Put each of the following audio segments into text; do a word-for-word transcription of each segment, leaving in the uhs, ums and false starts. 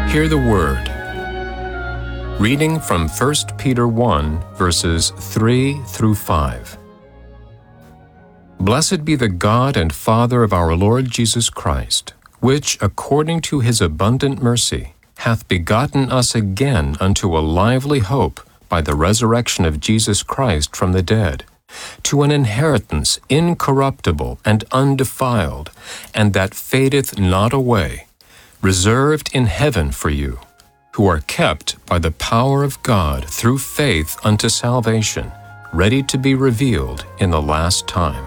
Hear the Word. Reading from First Peter one, verses three through five. Blessed be the God and Father of our Lord Jesus Christ, which, according to his abundant mercy, hath begotten us again unto a lively hope by the resurrection of Jesus Christ from the dead, to an inheritance incorruptible and undefiled, and that fadeth not away, reserved in heaven for you, who are kept by the power of God through faith unto salvation, ready to be revealed in the last time.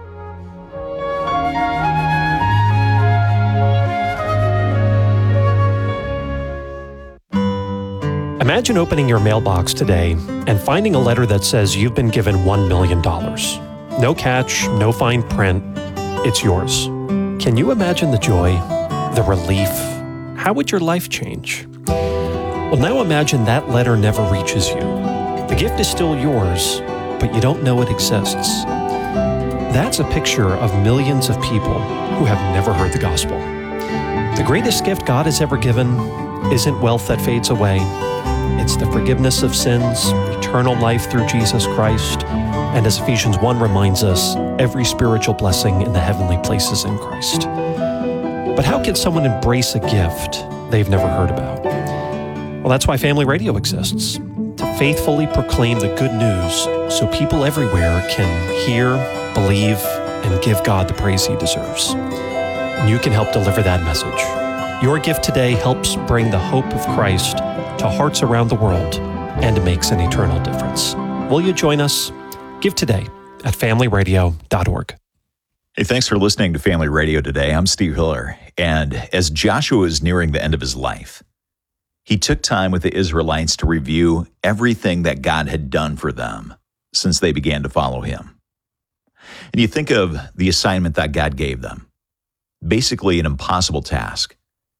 Imagine opening your mailbox today and finding a letter that says you've been given one million dollars. No catch, no fine print. It's yours. Can you imagine the joy, the relief? How would your life change? Well, now imagine that letter never reaches you. The gift is still yours, but you don't know it exists. That's a picture of millions of people who have never heard the gospel. The greatest gift God has ever given isn't wealth that fades away. It's the forgiveness of sins, eternal life through Jesus Christ, and as Ephesians one reminds us, every spiritual blessing in the heavenly places in Christ. But how can someone embrace a gift they've never heard about? Well, that's why Family Radio exists, to faithfully proclaim the good news so people everywhere can hear, believe, and give God the praise he deserves. And you can help deliver that message. Your gift today helps bring the hope of Christ to hearts around the world and makes an eternal difference. Will you join us? Give today at family radio dot org. Hey, thanks for listening to Family Radio today. I'm Steve Hiller. And as Joshua is nearing the end of his life, he took time with the Israelites to review everything that God had done for them since they began to follow him. And you think of the assignment that God gave them, basically an impossible task.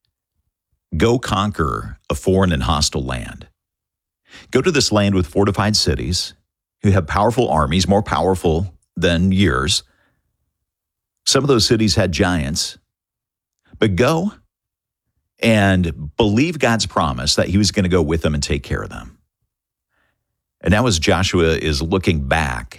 Go conquer a foreign and hostile land. Go to this land with fortified cities who have powerful armies, more powerful than yours. Some of those cities had giants. But go and believe God's promise that he was going to go with them and take care of them. And now as Joshua is looking back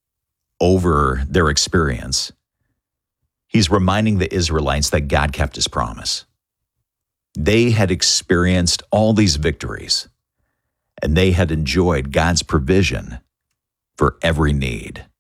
over their experience, he's reminding the Israelites that God kept his promise. They had experienced all these victories, and they had enjoyed God's provision for every need.